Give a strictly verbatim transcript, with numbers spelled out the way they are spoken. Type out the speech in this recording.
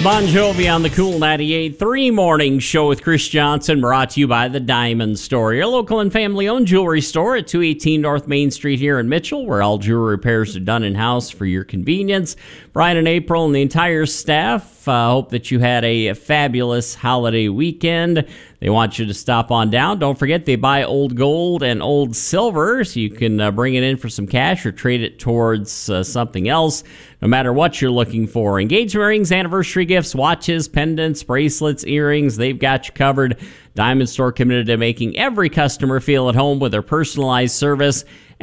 Bon Jovi on the Cool ninety-eight point three Morning Show with Chris Johnson, brought to you by the Diamond Store, your local and family-owned jewelry store at two eighteen North Main Street here in Mitchell, where all jewelry repairs are done in-house for your convenience. Brian and April and the entire staff uh, hope that you had a fabulous holiday weekend. They want you to stop on down. Don't forget, they buy old gold and old silver, so you can uh, bring it in for some cash or trade it towards uh, something else, no matter what you're looking for. Engagement rings, anniversary gifts, watches, pendants, bracelets, earrings, they've got you covered. Diamond Store committed to making every customer feel at home with their personalized service